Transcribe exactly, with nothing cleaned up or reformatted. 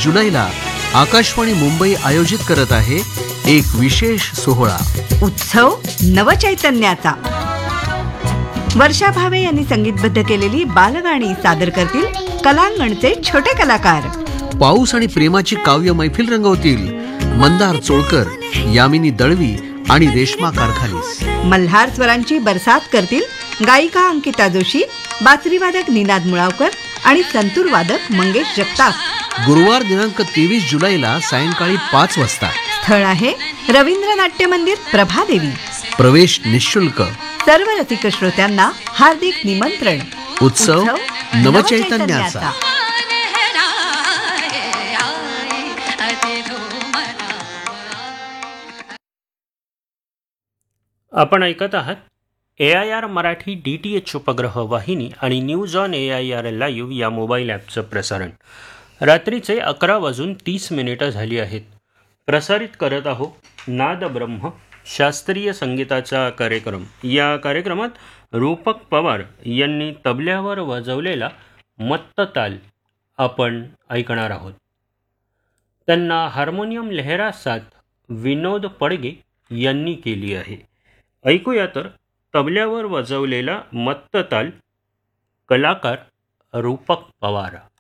जुलैला आकाशवाणी मुंबई आयोजित करत आहे एक विशेष सोहळा, उत्सव नवचैतन्याचा. वर्षा भावे यांनी संगीतबद्ध केलेली बालगाणी सादर करतील कलांगणचे छोटे कलाकार. पाऊस आणि प्रेमाची काव्य मैफिल रंगवतील मंदार चोळकर, यामिनी दळवी आणि रेश्मा कारखालीस. मल्हार स्वरांची बरसात करतील गायिका अंकिता जोशी, बासरीवादक निनाद मुळावकर आणि संतूर वादक मंगेश जगताप. गुरुवार दिनांक तेवीस जुलैला सायंकाळी पाच वाजता. स्थळ आहे रवींद्र नाट्य मंदिर, प्रभादेवी. प्रवेश निशुल्क. सर्व रसिक श्रोत्यांना हार्दिक निमंत्रण. उत्सव नवचैतन्याचा. आपण ऐकत आहात ए I R Marathi D T H उपग्रह वाहिनी आणि news on A I R live या मोबाईल ॲपचं प्रसारण. रात्रीचे अकरा वाजून तीस मिनिटं झाली आहेत. प्रसारित करत आहो नाद ब्रह्म शास्त्रीय संगीताचा कार्यक्रम. या कार्यक्रमात रूपक पवार यांनी तबल्यावर वाजवलेला मत्त ताल आपण ऐकणार आहोत. त्यांना हार्मोनियम लहरा साथ विनोद पडगे यांनी केली आहे. ऐकूया तर तबल्यावर वाजवलेला मत्त ताल, कलाकार रूपक पवार.